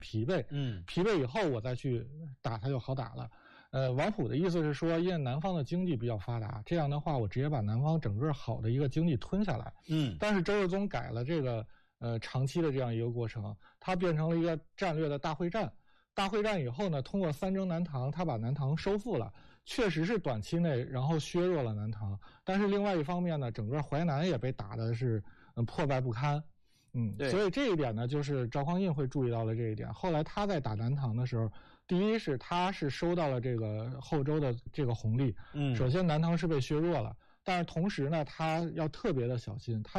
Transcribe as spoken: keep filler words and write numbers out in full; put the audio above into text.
疲惫， 嗯， 疲惫以后我再去打他就好打了。呃，王普的意思是说，因为南方的经济比较发达，这样的话我直接把南方整个好的一个经济吞下来。 嗯， 但是周世宗改了这个呃长期的这样一个过程，它变成了一个战略的大会战。大会战以后呢，通过三征南唐，他把南唐收复了，确实是短期内然后削弱了南唐，但是另外一方面呢，整个淮南也被打的是嗯破败不堪。嗯，所以这一点呢，就是赵匡胤会注意到了这一点。后来他在打南唐的时候，第一是他是收到了这个后周的这个红利， 嗯， 首先南唐是被削弱了，但是同时呢，他要特别的小心，他